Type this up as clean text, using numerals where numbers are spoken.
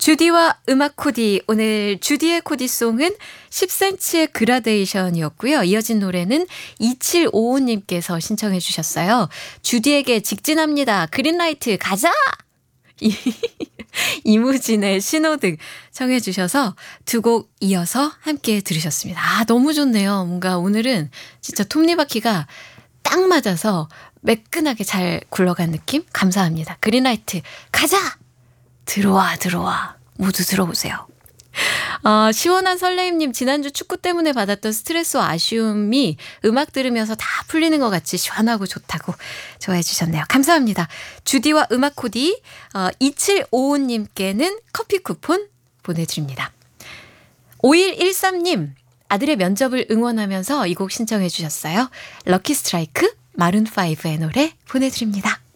주디와 음악 코디, 오늘 주디의 코디송은 10cm의 그라데이션이었고요. 이어진 노래는 2755님께서 신청해 주셨어요. 주디에게 직진합니다. 그린라이트 가자! 이무진의 신호등 청해 주셔서 두 곡 이어서 함께 들으셨습니다. 아, 너무 좋네요. 뭔가 오늘은 진짜 톱니바퀴가 딱 맞아서 매끈하게 잘 굴러간 느낌? 감사합니다. 그린라이트 가자! 들어와. 모두 들어보세요. 시원한 설레임님, 지난주 축구 때문에 받았던 스트레스와 아쉬움이 음악 들으면서 다 풀리는 것 같이 시원하고 좋다고 좋아해 주셨네요. 감사합니다. 주디와 음악 코디 2755님께는 커피 쿠폰 보내드립니다. 5113님, 아들의 면접을 응원하면서 이 곡 신청해 주셨어요. 럭키 스트라이크 마룬5의 노래 보내드립니다.